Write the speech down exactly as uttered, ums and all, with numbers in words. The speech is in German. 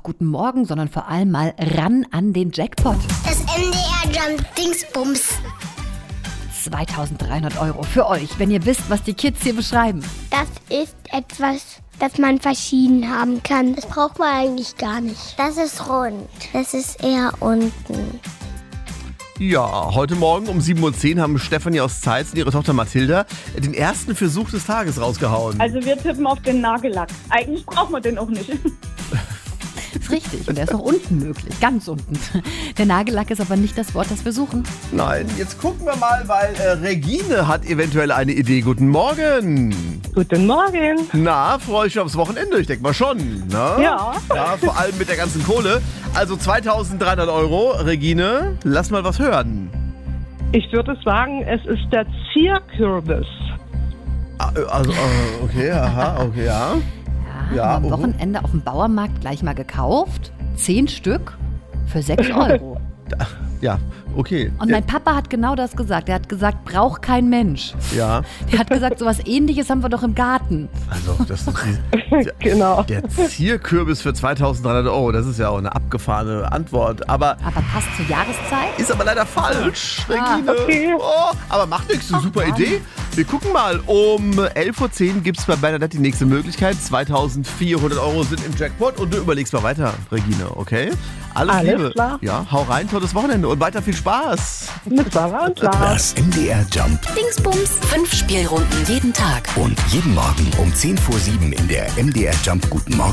guten Morgen, sondern vor allem mal ran an den Jackpot. Das M D R Jump Dingsbums. zweitausenddreihundert Euro für euch, wenn ihr wisst, was die Kids hier beschreiben. Das ist etwas, das man verschieden haben kann. Das braucht man eigentlich gar nicht. Das ist rund. Das ist eher unten. Ja, heute Morgen um sieben Uhr zehn haben Stefanie aus Zeitz und ihre Tochter Mathilda den ersten Versuch des Tages rausgehauen. Also wir tippen auf den Nagellack. Eigentlich braucht man den auch nicht. Das ist richtig. Und der ist auch unten möglich. Ganz unten. Der Nagellack ist aber nicht das Wort, das wir suchen. Nein, jetzt gucken wir mal, weil äh, Regine hat eventuell eine Idee. Guten Morgen. Guten Morgen. Na, freue ich mich aufs Wochenende? Ich denke mal schon. Ne? Ja. Ja, vor allem mit der ganzen Kohle. Also zweitausenddreihundert Euro. Regine, lass mal was hören. Ich würde sagen, es ist der Zierkürbis. Ah, Also, äh, okay, aha, okay, ja. Ja, Ja, haben wir uh. am Wochenende auf dem Bauernmarkt gleich mal gekauft. Zehn Stück für sechs Euro. Ja, okay. Und mein Papa hat genau das gesagt. Er hat gesagt, braucht kein Mensch. Ja, Der hat gesagt, sowas Ähnliches haben wir doch im Garten. also das ist die, der, Genau. der Zierkürbis für zweitausenddreihundert Euro. Das ist ja auch eine abgefahrene Antwort. Aber Aber passt zur Jahreszeit? ist aber leider falsch, Ah, Regine. okay. Oh, aber macht nichts, eine super Mann. Idee. Wir gucken mal. Um elf Uhr zehn gibt es bei Bernadette die nächste Möglichkeit. zweitausendvierhundert Euro sind im Jackpot. Und du überlegst mal weiter, Regine, okay? Alles, Alles Liebe. klar. Ja, hau rein, tolles Wochenende und weiter viel Spaß. Mit Sarah und Lars. Das M D R Jump Dingsbums. Fünf Spielrunden jeden Tag. und jeden Morgen um zehn vor sieben in der M D R Jump Guten Morgen